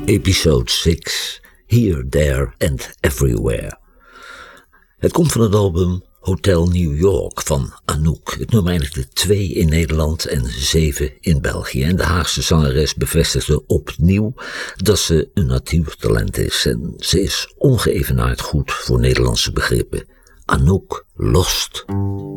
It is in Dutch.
Episode 6, Here, There and Everywhere. Het komt van het album Hotel New York van Anouk. Het nummer eindigde 2 in Nederland en 7 in België. En de Haagse zangeres bevestigde opnieuw dat ze een natuurtalent is. En ze is ongeëvenaard goed voor Nederlandse begrippen. Anouk Lost.